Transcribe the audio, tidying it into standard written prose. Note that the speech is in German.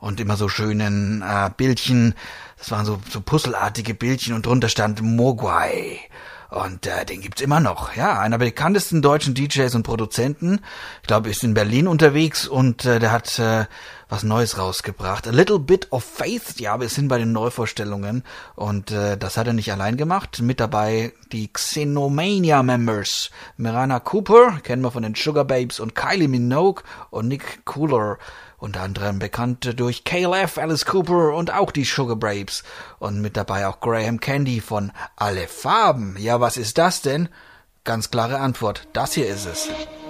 und immer so schönen Bildchen. Das waren so puzzelartige Bildchen und drunter stand Mogwai. Und den gibt's immer noch. Ja, einer der bekanntesten deutschen DJs und Produzenten. Ich glaube, ist in Berlin unterwegs und der hat was Neues rausgebracht. A Little Bit of Faith. Ja, wir sind bei den Neuvorstellungen. Und das hat er nicht allein gemacht. Mit dabei die Xenomania-Members. Mirana Cooper, kennen wir von den Sugar Babes, und Kylie Minogue und Nick Cooler. Unter anderem bekannt durch KLF, Alice Cooper und auch die Sugar Babes. Und mit dabei auch Graham Candy von Alle Farben. Ja, was ist das denn? Ganz klare Antwort. Das hier ist es.